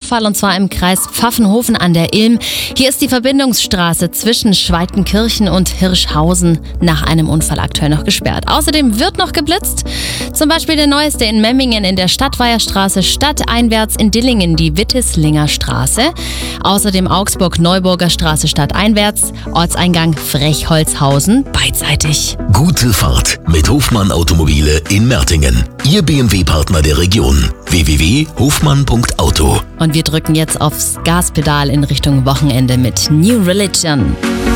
Unfall und zwar im Kreis Pfaffenhofen an der Ilm. Hier ist die Verbindungsstraße zwischen Schweitenkirchen und Hirschhausen nach einem Unfall aktuell noch gesperrt. Außerdem wird noch geblitzt. Zum Beispiel der neueste in Memmingen in der Stadtweierstraße, stadteinwärts in Dillingen die Wittislinger Straße. Außerdem Augsburg-Neuburger Straße stadteinwärts, Ortseingang Frechholzhausen beidseitig. Gute Fahrt mit Hofmann Automobile in Mertingen. Ihr BMW-Partner der Region. www.hofmann.auto. Und wir drücken jetzt aufs Gaspedal in Richtung Wochenende mit New Religion.